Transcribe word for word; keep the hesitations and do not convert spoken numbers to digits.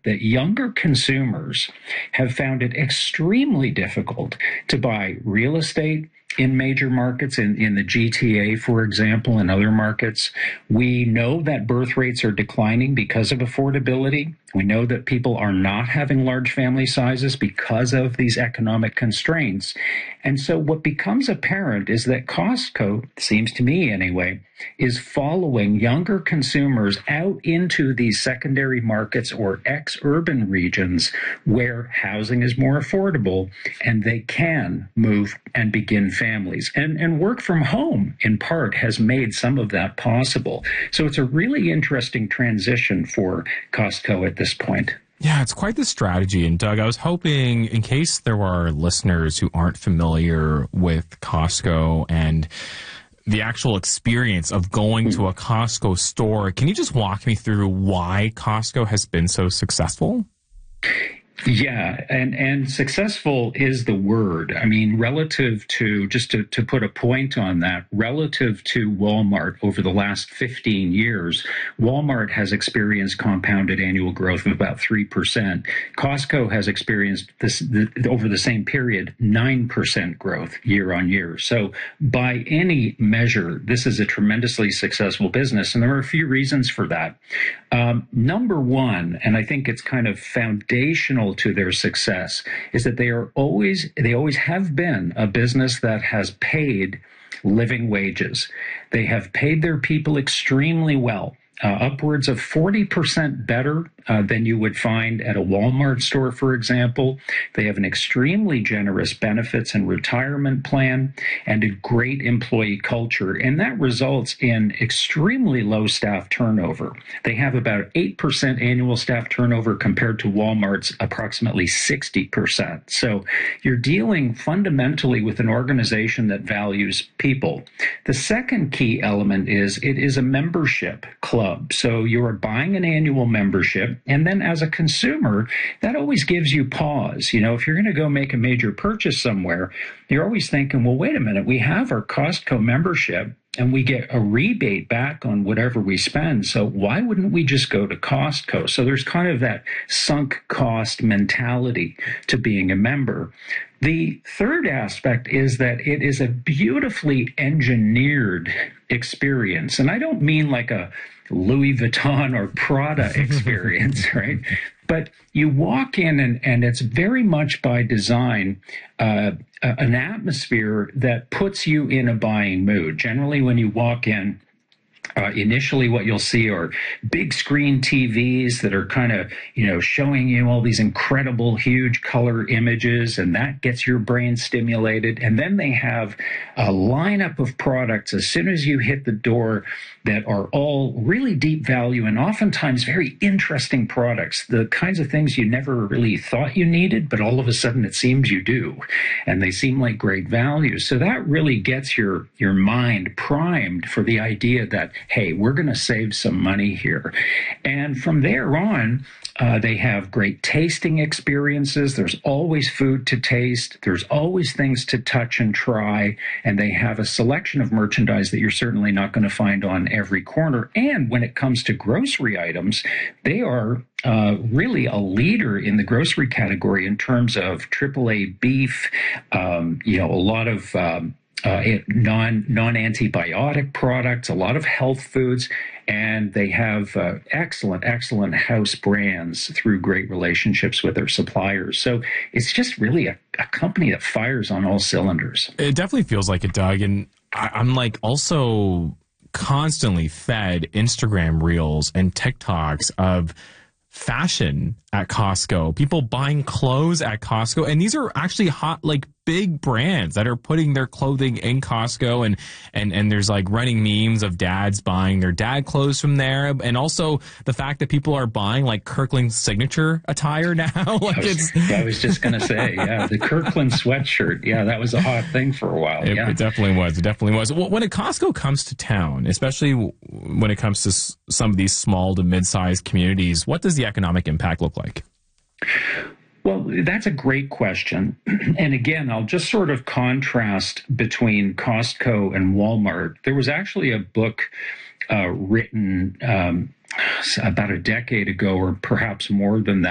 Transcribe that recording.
that younger consumers have found it extremely difficult to buy real estate in major markets, in, in the G T A, for example, and other markets. We know that birth rates are declining because of affordability. We know that people are not having large family sizes because of these economic constraints. And so what becomes apparent is that Costco, seems to me anyway, is following younger consumers out into these secondary markets or ex-urban regions where housing is more affordable and they can move and begin families. And, and work from home, in part, has made some of that possible. So it's a really interesting transition for Costco at this point. Yeah, it's quite the strategy. And Doug, I was hoping, in case there are listeners who aren't familiar with Costco and the actual experience of going to a Costco store, can you just walk me through why Costco has been so successful? Yeah, and, and successful is the word. I mean, relative to, just to, to put a point on that, relative to Walmart over the last fifteen years, Walmart has experienced compounded annual growth of about three percent. Costco has experienced this the, over the same period, nine percent growth year on year. So by any measure, this is a tremendously successful business. And there are a few reasons for that. Um, number one, and I think it's kind of foundational to their success, is that they are always, they always have been a business that has paid living wages. They have paid their people extremely well. Uh, upwards of forty percent better uh, than you would find at a Walmart store, for example. They have an extremely generous benefits and retirement plan and a great employee culture, and that results in extremely low staff turnover. They have about eight percent annual staff turnover compared to Walmart's approximately sixty percent. So you're dealing fundamentally with an organization that values people. The second key element is it is a membership club. So you are buying an annual membership, and then as a consumer, that always gives you pause. You know, if you're going to go make a major purchase somewhere, you're always thinking, well, wait a minute, we have our Costco membership and we get a rebate back on whatever we spend. So why wouldn't we just go to Costco? So there's kind of that sunk cost mentality to being a member. The third aspect is that it is a beautifully engineered experience. And I don't mean like a Louis Vuitton or Prada experience, right? But you walk in and, and it's very much by design uh, an atmosphere that puts you in a buying mood. Generally, when you walk in, Uh, initially, what you'll see are big screen T Vs that are kind of, you know, showing you all these incredible, huge color images, and that gets your brain stimulated. And then they have a lineup of products as soon as you hit the door that are all really deep value and oftentimes very interesting products, the kinds of things you never really thought you needed, but all of a sudden it seems you do. And they seem like great value. So that really gets your, your mind primed for the idea that, hey, we're going to save some money here. And from there on, uh, they have great tasting experiences. There's always food to taste. There's always things to touch and try. And they have a selection of merchandise that you're certainly not going to find on every corner. And when it comes to grocery items, they are uh, really a leader in the grocery category in terms of triple A beef, um, you know, a lot of um, Uh, non, non-antibiotic products, a lot of health foods, and they have uh, excellent, excellent house brands through great relationships with their suppliers. So it's just really a, a company that fires on all cylinders. It definitely feels like it, Doug. And I, I'm like also constantly fed Instagram reels and TikToks of fashion at Costco, people buying clothes at Costco. And these are actually hot, like big brands that are putting their clothing in Costco. And, and, and there's like running memes of dads buying their dad clothes from there. And also the fact that people are buying like Kirkland's signature attire now. like I was, it's, I was just going to say, yeah, the Kirkland sweatshirt. Yeah, that was a hot thing for a while. It, yeah. it definitely was. It definitely was. When a Costco comes to town, especially when it comes to s- some of these small to mid-sized communities, what does the economic impact look like? Well, that's a great question. And again, I'll just sort of contrast between Costco and Walmart. There was actually a book uh, written um, about a decade ago, or perhaps more than that,